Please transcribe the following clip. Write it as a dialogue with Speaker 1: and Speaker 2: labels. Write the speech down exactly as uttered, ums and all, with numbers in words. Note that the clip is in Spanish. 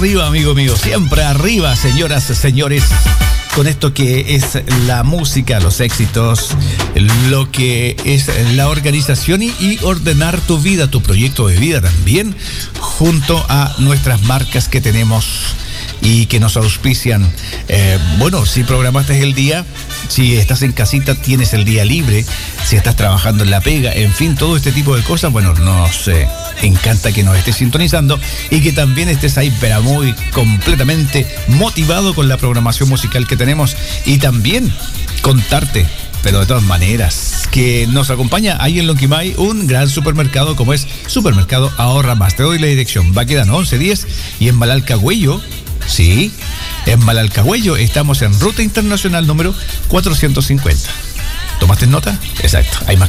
Speaker 1: arriba, amigo mío, siempre arriba, señoras, señores, con esto que es la música, los éxitos, lo que es la organización y, y ordenar tu vida, tu proyecto de vida también, junto a nuestras marcas que tenemos y que nos auspician. Eh, bueno, si programaste el día, si estás en casita, tienes el día libre, si estás trabajando en la pega, en fin, todo este tipo de cosas, bueno, nos eh, encanta que nos estés sintonizando y que también estés ahí, pero muy completamente motivado con la programación musical que tenemos y también contarte, pero de todas maneras, que nos acompaña ahí en Lonquimay un gran supermercado como es Supermercado Ahorra Más. Te doy la dirección, Baquedano once diez y en Malalcahuello. Sí, en Malalcahuello estamos en Ruta Internacional número cuatrocientos cincuenta. ¿Tomaste nota? Exacto, hay más